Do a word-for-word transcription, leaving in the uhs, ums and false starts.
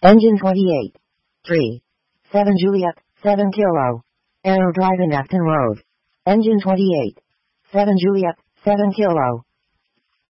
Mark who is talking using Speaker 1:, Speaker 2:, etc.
Speaker 1: Engine twenty-eight. three. seven Juliet, seven Kilo. Aero driving Acton Road. Engine twenty-eight. seven Juliet, seven Kilo.